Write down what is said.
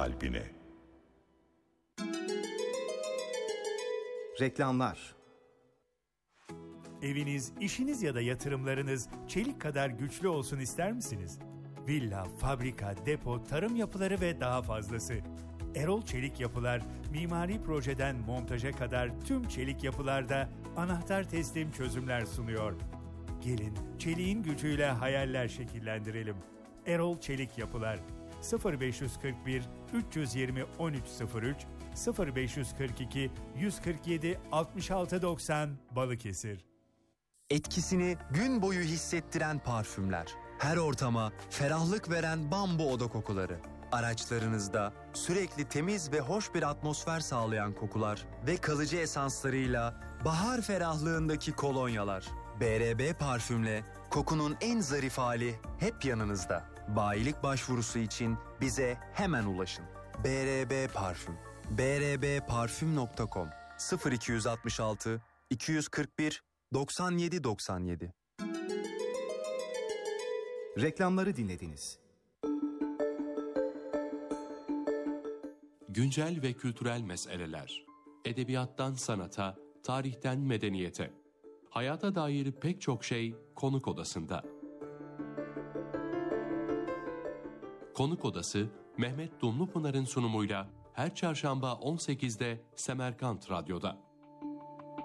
kalbine. Reklamlar. Eviniz, işiniz ya da yatırımlarınız çelik kadar güçlü olsun ister misiniz? Villa, fabrika, depo, tarım yapıları ve daha fazlası. Erol Çelik Yapılar, mimari projeden montaja kadar tüm çelik yapılarda anahtar teslim çözümler sunuyor. Gelin, çeliğin gücüyle hayaller şekillendirelim. Erol Çelik Yapılar, 0541 320 1303, 0542 147 66 90 Balıkesir. Etkisini gün boyu hissettiren parfümler. Her ortama ferahlık veren bambu oda kokuları. Araçlarınızda sürekli temiz ve hoş bir atmosfer sağlayan kokular ve kalıcı esanslarıyla bahar ferahlığındaki kolonyalar. BRB Parfüm'le kokunun en zarif hali hep yanınızda. Bayilik başvurusu için bize hemen ulaşın. BRB Parfüm. brBparfüm.com 0266 241 97 97. Reklamları dinlediniz. Güncel ve kültürel meseleler. Edebiyattan sanata, tarihten medeniyete. Hayata dair pek çok şey Konuk Odası'nda. Konuk Odası, Mehmet Dumlupınar'ın sunumuyla her çarşamba 18'de Semerkant Radyo'da.